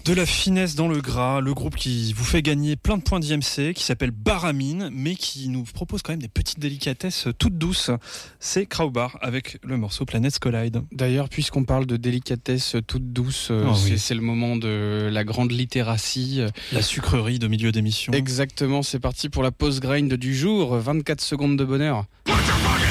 De la finesse dans le gras, le groupe qui vous fait gagner plein de points d'IMC, qui s'appelle Baramine, mais qui nous propose quand même des petites délicatesses toutes douces. C'est Crowbar avec le morceau Planets Collide. D'ailleurs, puisqu'on parle de délicatesses toutes douces, c'est le moment de la grande littératie. La sucrerie de milieu d'émission. Exactement, c'est parti pour la pause grind du jour. 24 secondes de bonheur.